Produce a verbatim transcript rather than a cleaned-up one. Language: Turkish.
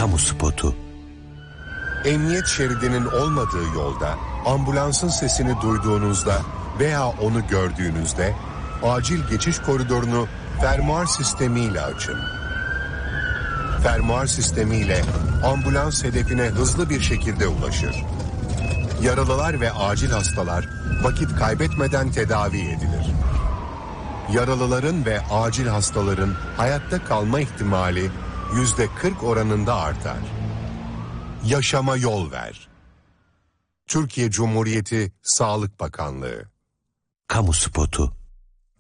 Kamu spotu. Emniyet şeridinin olmadığı yolda ambulansın sesini duyduğunuzda veya onu gördüğünüzde acil geçiş koridorunu fermuar sistemiyle açın. Fermuar sistemiyle ambulans hedefine hızlı bir şekilde ulaşır. Yaralılar ve acil hastalar vakit kaybetmeden tedavi edilir. Yaralıların ve acil hastaların hayatta kalma ihtimali yüzde kırk oranında artar. Yaşama yol ver. Türkiye Cumhuriyeti Sağlık Bakanlığı. Kamu spotu.